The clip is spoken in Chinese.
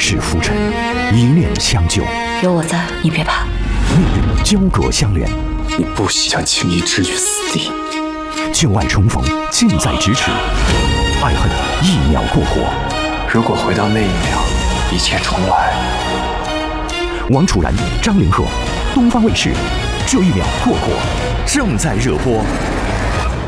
世浮沉，一念相救。 有我在，你别怕。 命运交隔相连， 你不惜将轻易置于死地。 旧爱重逢，近在咫尺，爱恨一秒过火。 如果回到那一秒，一切重来。 王楚然、张凌赫，东方卫视，这一秒过火正在热播。